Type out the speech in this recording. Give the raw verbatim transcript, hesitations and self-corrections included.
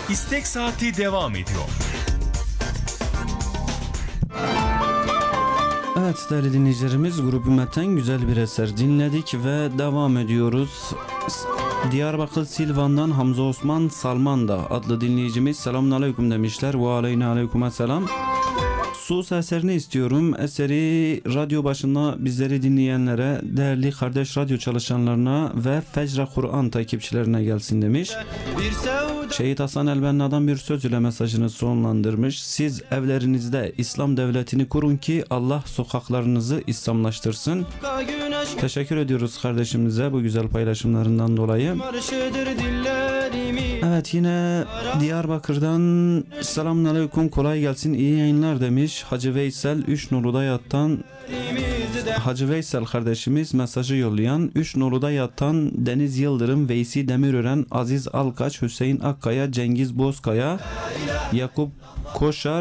İstek Saati devam ediyor. Evet değerli dinleyicilerimiz, Grup Ümmet'ten güzel bir eser dinledik ve devam ediyoruz. Diyarbakır Silvan'dan Hamza Osman Salmanda adlı dinleyicimiz selamun aleyküm demişler. Ve aleyna aleyküm selam. Sus eserini istiyorum. Eseri radyo başında bizleri dinleyenlere, değerli kardeş radyo çalışanlarına ve Fecra Kur'an takipçilerine gelsin demiş. Şehit Hasan Elbenna'dan bir söz ile mesajını sonlandırmış. Siz evlerinizde İslam devletini kurun ki Allah sokaklarınızı İslamlaştırsın. Teşekkür ediyoruz kardeşimize bu güzel paylaşımlarından dolayı. Evet, yine Diyarbakır'dan selamünaleyküm, kolay gelsin, iyi yayınlar demiş. Hacı Veysel üç nurda yatan Hacı Veysel kardeşimiz mesajı yollayan, üç nurda yatan Deniz Yıldırım, Veysi Demirören, Aziz Alkaç, Hüseyin Akkaya, Cengiz Bozkaya, Yakup Koşar